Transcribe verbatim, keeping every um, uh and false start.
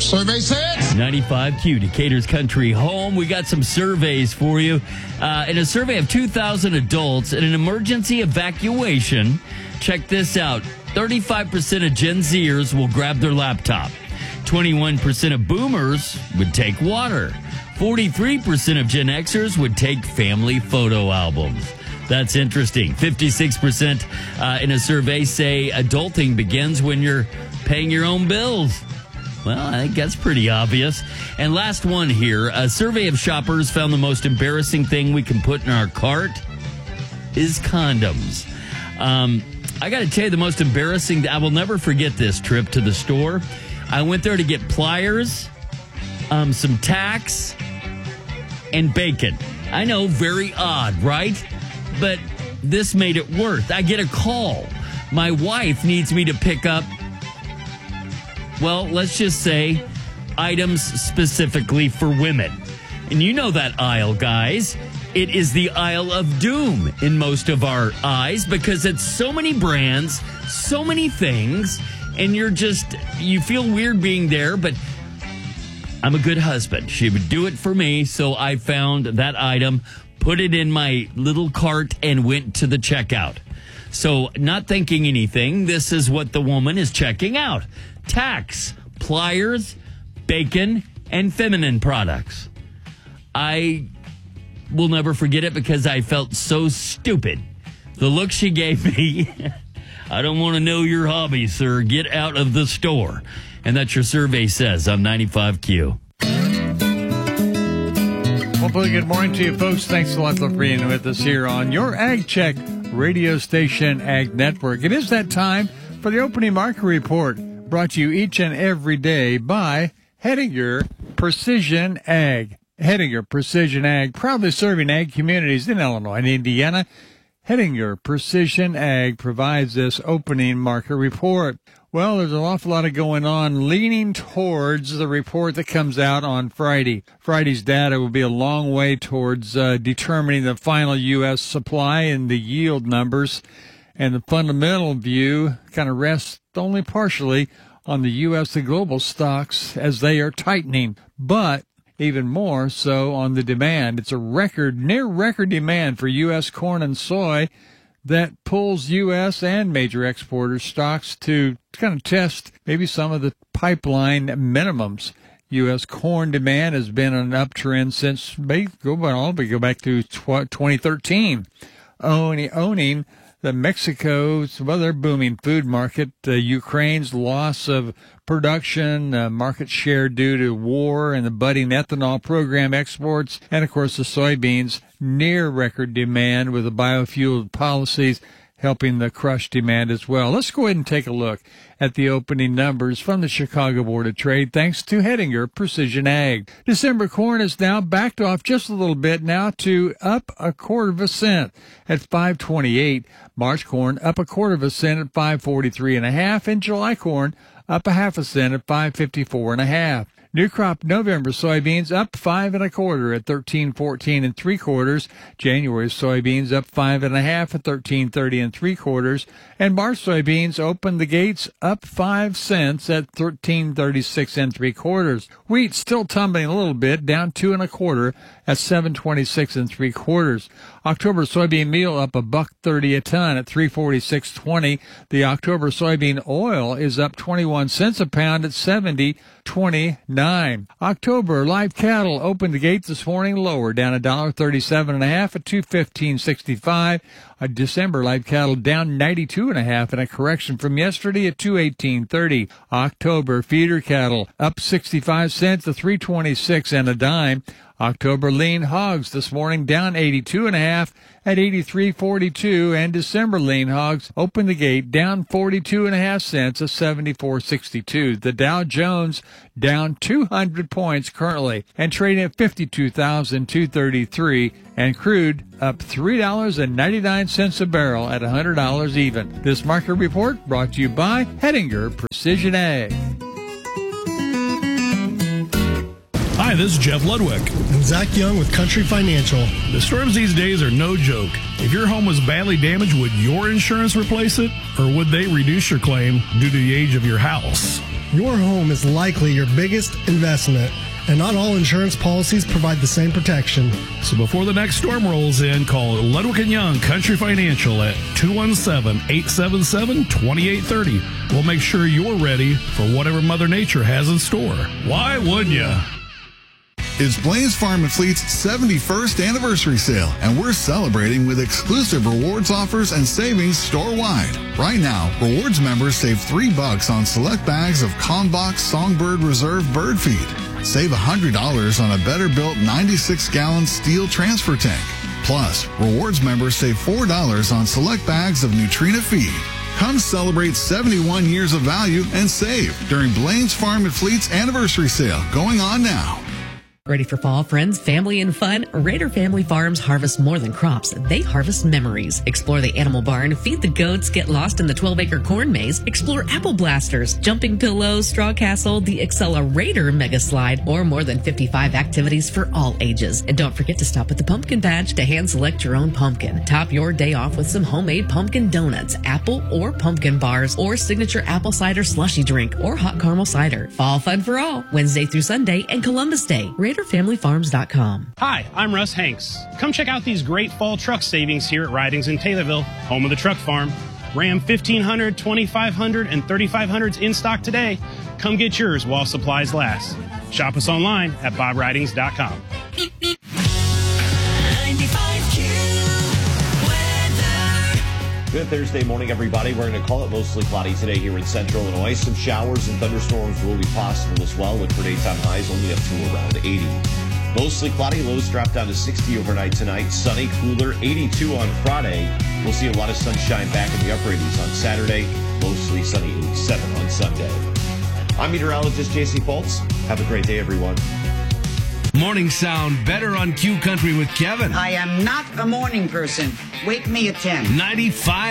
Survey says ninety-five Q, Decatur's country home. We got some surveys for you. Uh, in a survey of two thousand adults in an emergency evacuation, check this out. thirty-five percent of Gen Zers will grab their laptop. twenty-one percent of boomers would take water. forty-three percent of Gen Xers would take family photo albums. That's interesting. fifty-six percent uh, in a survey say adulting begins when you're paying your own bills. Well, I think that's pretty obvious. And last one here. A survey of shoppers found the most embarrassing thing we can put in our cart is condoms. Um, I got to tell you, the most embarrassing, I will never forget this trip to the store. I went there to get pliers, um, some tacks, and bacon. I know, very odd, right? But this made it worth. I get a call. My wife needs me to pick up, well, let's just say, items specifically for women. And you know that aisle, guys. It is the aisle of doom in most of our eyes because it's so many brands, so many things, and you're just, you feel weird being there, but I'm a good husband. She would do it for me, so I found that item, put it in my little cart, and went to the checkout. So, not thinking anything, this is what the woman is checking out. Tacks, pliers, bacon, and feminine products. I will never forget it because I felt so stupid. The look she gave me, I don't want to know your hobby, sir. Get out of the store. And that's your survey says on ninety-five Q. Well, good morning to you, folks. Thanks a lot for being with us here on your Ag Check radio station, Ag Network. It is that time for the opening market report, brought to you each and every day by Hettinger Precision Ag. Hettinger Precision Ag, proudly serving ag communities in Illinois and Indiana. Hettinger Precision Ag provides this opening market report. Well, there's an awful lot of going on, leaning towards the report that comes out on Friday. Friday's data will be a long way towards uh, determining the final U S supply and the yield numbers. And the fundamental view kind of rests only partially on the U S and global stocks as they are tightening, but even more so on the demand. It's a record, near record demand for U S corn and soy that pulls U S and major exporters stocks to kind of test maybe some of the pipeline minimums. U S corn demand has been an uptrend since, maybe go back, go back to twenty thirteen, owning, owning the Mexico's, well, their booming food market, uh, Ukraine's loss of production, uh, market share due to war and the budding ethanol program exports, and, of course, the soybeans near record demand with the biofuel policies helping the crush demand as well. Let's go ahead and take a look at the opening numbers from the Chicago Board of Trade, thanks to Hettinger Precision Ag. December corn is now backed off just a little bit now to up a quarter of a cent at five twenty-eight. March corn up a quarter of a cent at five forty-three and a half, and July corn up a half a cent at five fifty-four and a half. New crop November soybeans up five and a quarter at thirteen fourteen and three quarters. January soybeans up five and a half at thirteen thirty and three quarters. And March soybeans opened the gates up five cents at thirteen thirty-six and three quarters. Wheat still tumbling a little bit, down two and a quarter at seven twenty-six and three quarters. October soybean meal up a buck thirty a ton at three forty-six twenty. The October soybean oil is up twenty-one cents a pound at seventy twenty-nine. October live cattle opened the gate this morning lower, down a dollar thirty-seven and a half at two fifteen sixty-five. A December live cattle down ninety-two and a half in a correction from yesterday at two eighteen thirty. October feeder cattle up sixty-five cents at three twenty-six and a dime. October lean hogs this morning down eighty-two and a half at eighty-three forty-two, and December lean hogs opened the gate down forty-two and a half cents at seventy-four sixty-two. The Dow Jones down two hundred points currently and trading at fifty-two thousand two hundred thirty-three, and crude up three dollars and ninety-nine cents a barrel at one hundred dollars even. This market report brought to you by Hettinger Precision Ag. Hi, this is Jeff Ludwig. And Zach Young with Country Financial. The storms these days are no joke. If your home was badly damaged, would your insurance replace it? Or would they reduce your claim due to the age of your house? Your home is likely your biggest investment, and not all insurance policies provide the same protection. So before the next storm rolls in, call Ludwig and Young Country Financial at two one seven, eight seven seven, two eight three zero. We'll make sure you're ready for whatever Mother Nature has in store. Why wouldn't you? It's Blaine Farm and Fleet's seventy-first anniversary sale, and we're celebrating with exclusive rewards offers and savings store-wide. Right now, rewards members save three bucks on select bags of Conbox Songbird Reserve bird feed. Save one hundred dollars on a better-built ninety-six gallon steel transfer tank. Plus, rewards members save four dollars on select bags of Nutrina feed. Come celebrate seventy-one years of value and save during Blaine's Farm and Fleet's anniversary sale going on now. Ready for fall, friends, family, and fun? Raider Family Farms harvest more than crops. They harvest memories. Explore the animal barn, feed the goats, get lost in the twelve-acre corn maze, explore apple blasters, jumping pillows, straw castle, the Accelerator mega slide, or more than fifty-five activities for all ages. And don't forget to stop at the pumpkin patch to hand select your own pumpkin. Top your day off with some homemade pumpkin donuts, apple or pumpkin bars, or signature apple cider slushy drink, or hot caramel cider. Fall fun for all, Wednesday through Sunday and Columbus Day. Raider Family Farms dot com. Hi, I'm Russ Hanks. Come check out these great fall truck savings here at Ridings in Taylorville, home of the truck farm. Ram fifteen hundred, twenty-five hundred, and thirty-five hundreds in stock today. Come get yours while supplies last. Shop us online at bob ridings dot com. Good Thursday morning, everybody. We're going to call it mostly cloudy today here in central Illinois. Some showers and thunderstorms will be possible as well, with for daytime highs only up to around eighty. Mostly cloudy, lows drop down to sixty overnight tonight. Sunny, cooler, eighty-two on Friday. We'll see a lot of sunshine back in the upper eighties on Saturday. Mostly sunny, eighty-seven on Sunday. I'm meteorologist J C Foltz. Have a great day, everyone. Morning sound better on Q Country with Kevin. I am not a morning person. Wake me at ten. ninety-five